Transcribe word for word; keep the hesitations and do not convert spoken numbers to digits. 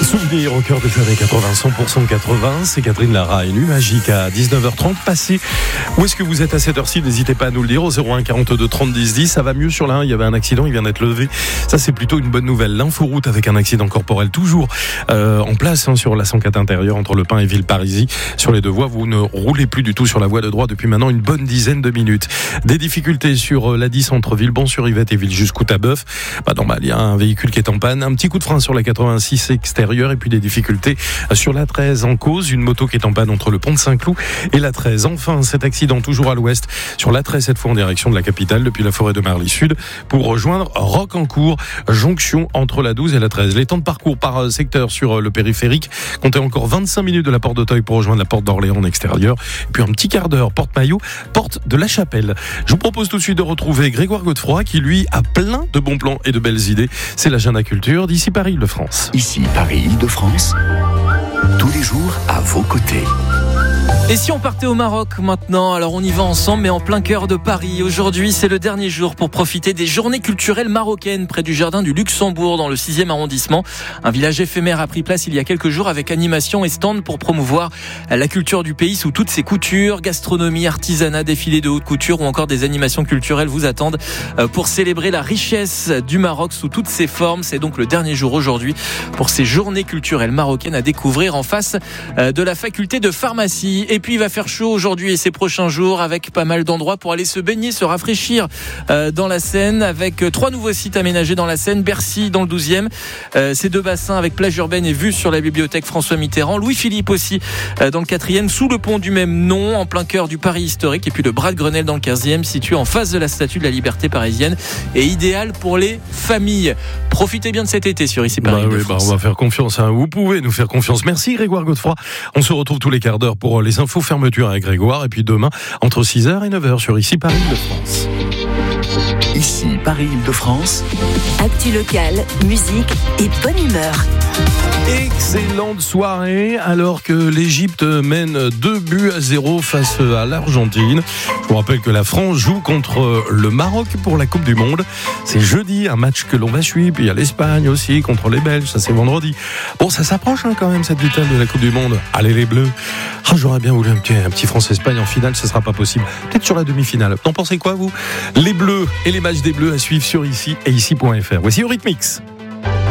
Souvenir au cœur des années quatre-vingts, cent pour cent quatre-vingts, c'est Catherine Lara et Nuagique à dix-neuf heures trente passé. Où est-ce que vous êtes à cette heure-ci? N'hésitez pas à nous le dire au zéro un quarante-deux trente dix dix. Ça va mieux sur la un, il y avait un accident, il vient d'être levé. Ça, c'est plutôt une bonne nouvelle. L'inforoute avec un accident corporel toujours euh, en place hein, sur la cent quatre intérieure entre Le Pin et Villeparisis. Sur les deux voies, vous ne roulez plus du tout sur la voie de droite depuis maintenant une bonne dizaine de minutes. Des difficultés sur la dix entre Villebon-sur-Yvette et Villejus-Coutabeuf. Pas normal, il y a un véhicule qui est en panne. Un petit coup de frein sur la quatre-vingt-six extérieure et puis des difficultés sur la treize en cause. Une moto qui est en panne entre le pont de Saint-Cloud et la treize. Enfin, cet accident toujours à l'ouest sur la treize, cette fois en direction de la capitale depuis la forêt de Marly Sud pour rejoindre Rocancourt, jonction entre la douze et la treize. Les temps de parcours par secteur sur le périphérique, comptez encore vingt-cinq minutes de la porte d'Auteuil pour rejoindre la porte d'Orléans en extérieur, et puis un petit quart d'heure porte Maillot, porte de la Chapelle. Je vous propose tout de suite de retrouver Grégoire Godefroy qui lui a plein de bons plans et de belles idées. C'est l'agenda culture d'ici Paris-Île-de-France. Ici Paris-Île-de-France, tous les jours à vos côtés. Et si on partait au Maroc maintenant? Alors on y va ensemble, mais en plein cœur de Paris. Aujourd'hui, c'est le dernier jour pour profiter des journées culturelles marocaines près du jardin du Luxembourg dans le sixième arrondissement. Un village éphémère a pris place il y a quelques jours avec animation et stand pour promouvoir la culture du pays sous toutes ses coutures. Gastronomie, artisanat, défilés de haute couture ou encore des animations culturelles vous attendent pour célébrer la richesse du Maroc sous toutes ses formes. C'est donc le dernier jour aujourd'hui pour ces journées culturelles marocaines à découvrir en face de la faculté de pharmacie. Et puis il va faire chaud aujourd'hui et ces prochains jours avec pas mal d'endroits pour aller se baigner, se rafraîchir euh, dans la Seine avec trois nouveaux sites aménagés dans la Seine. Bercy dans le douzième, euh, ces deux bassins avec plage urbaine et vue sur la bibliothèque François Mitterrand. Louis-Philippe aussi euh, dans le quatrième, sous le pont du même nom, en plein cœur du Paris historique. Et puis le Bras de Grenelle dans le quinzième, situé en face de la Statue de la Liberté parisienne et idéal pour les familles. Profitez bien de cet été sur Ici Paris. Bah oui, bah on va faire confiance. Hein. Vous pouvez nous faire confiance. Merci Grégoire Godefroy. On se retrouve tous les quarts d'heure pour les infos fermeture avec Grégoire. Et puis demain, entre six heures et neuf heures sur Ici Paris-Île-de-France. Ici Paris-Île-de-France. Actu locale, musique et bonne humeur. Excellente soirée alors que l'Égypte mène deux buts à zéro face à l'Argentine. Je vous rappelle que la France joue contre le Maroc pour la Coupe du Monde. C'est jeudi, un match que l'on va suivre. Puis il y a l'Espagne aussi contre les Belges, ça c'est vendredi. Bon, ça s'approche hein, quand même cette vitale de la Coupe du Monde. Allez les Bleus. Ah, j'aurais bien voulu un petit, un petit France-Espagne en finale, ce sera pas possible. Peut-être sur la demi-finale. T'en pensez quoi vous? Les Bleus et les matchs des Bleus à suivre sur Ici et ici point f r. Voici Eurythmics.